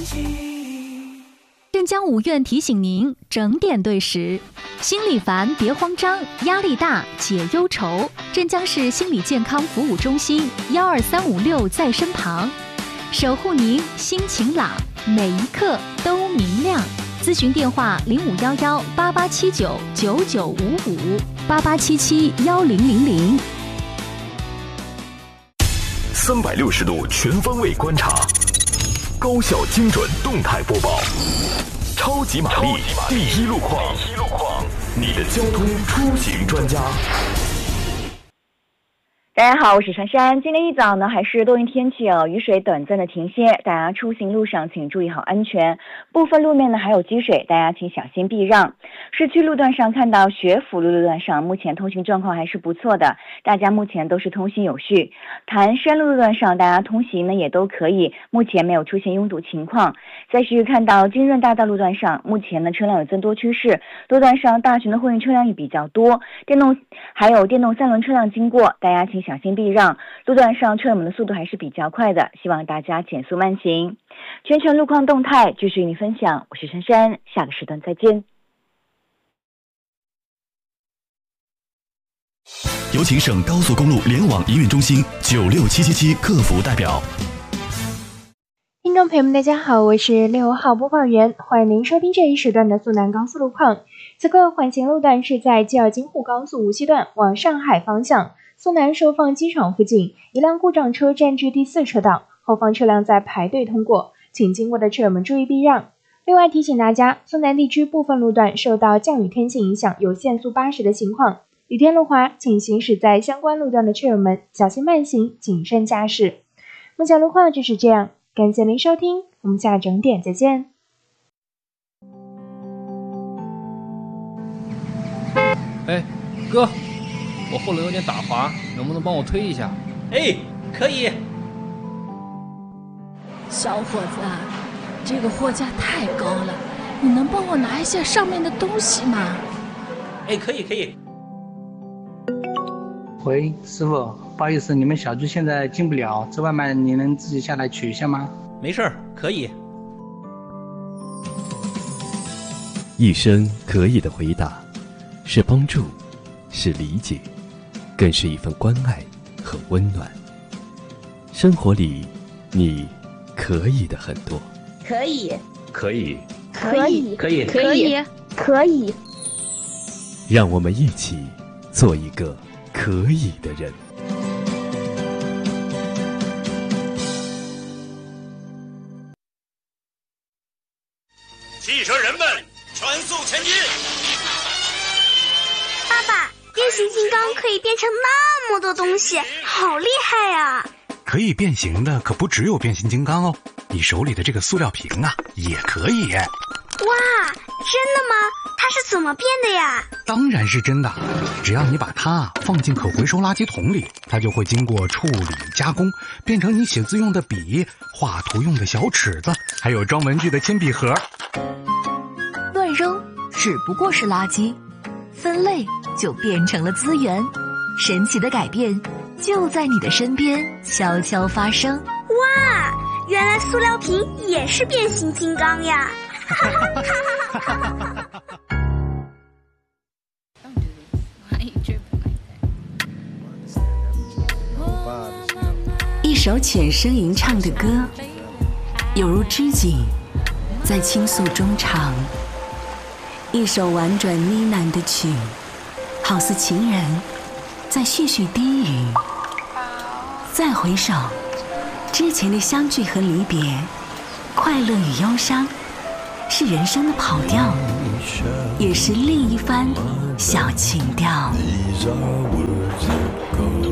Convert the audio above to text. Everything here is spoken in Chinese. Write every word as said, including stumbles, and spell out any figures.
镇江五院提醒您整点对时，心里烦别慌张，压力大解忧愁。镇江市心理健康服务中心幺二三五六在身旁，守护您心情朗，每一刻都明亮。咨询电话零五幺幺八八七九九九五五八八七七幺零零零。 三百六十度全方位观察，高效精准动态播报，超级玛丽第一路况，你的交通出行专家。 大家好，我是珊珊。今天一早呢，还是多云天气哦，雨水短暂的停歇，大家出行路上请注意好安全。部分路面呢还有积水，大家请小心避让。市区路段上看到学府路路段上目前通行状况还是不错的，大家目前都是通行有序。潭山路路段上大家通行呢也都可以，目前没有出现拥堵情况。再续看到金润大道路段上，目前呢车辆有增多趋势，路段上大型的货运车辆也比较多，电动还有电动三轮车辆经过，大家请小心避让。路段上车友们的速度还是比较快的，希望大家减速慢行。全程路况动态继续与您分享，我是珊珊，下个时段再见。 有请省高速公路联网营运中心九六七七七客服代表。 听众朋友们大家好，我是六号播报员，欢迎您收听这一时段的苏南高速路况。此刻缓行路段是在吉尔金沪高速无锡段往上海方向，苏南收放机场附近，一辆故障车占据第四车道，后方车辆在排队通过，请经过的车友们注意避让。另外提醒大家，苏南地区部分路段受到降雨天气影响，有限速八十的情况，雨天路滑，请行驶在相关路段的车友们小心慢行，谨慎驾驶。目前路况就是这样，感谢您收听，我们下整点再见。 哎，哥，我后轮有点打滑，能不能帮我推一下？ 哎，可以。 小伙子啊，这个货架太高了，你能帮我拿一下上面的东西吗？ 哎，可以可以。 喂，师傅，不好意思，你们小区现在进不了，这外卖你能自己下来取一下吗？ 没事儿，可以。 一声可以的回答，是帮助，是理解，更是一份关爱和温暖。生活里，你可以的很多。 可以， 可以， 可以， 可以， 可以，可以。 让我们一起做一个可以的人。 汽车人们，全速前进！ 爸爸，变形金刚可以变成那么多东西，好厉害呀！ 可以变形的可不只有变形金刚哦，你手里的这个塑料瓶啊，也可以。 哇，真的吗？它是怎么变的呀？ 当然是真的，只要你把它放进可回收垃圾桶里，它就会经过处理加工，变成你写字用的笔、画图用的小尺子，还有装文具的铅笔盒。 乱扔只不过是垃圾，分类就变成了资源。神奇的改变就在你的身边悄悄发生。 哇，原来塑料瓶也是变形金刚呀！ 一首浅声吟唱的歌，有如织锦在倾诉衷肠；一首婉转呢喃的曲，好似情人在絮絮低语。再回首，之前的相聚和离别，快乐与忧伤，是人生的跑调，也是另一番小情调。